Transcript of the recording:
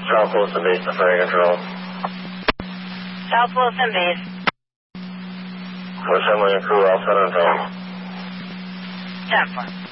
South Wilson Base, the fire control. South Wilson Base. We're assembling a crew all set on film. 10-4.